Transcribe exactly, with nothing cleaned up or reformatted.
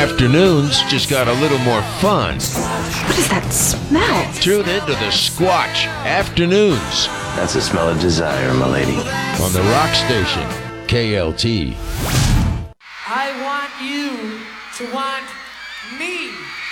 Afternoons just got a little more fun. What is that smell? Tune in to the Squatch Afternoons That's the smell of desire, my lady. on the rock station, K L T. I want you to want me.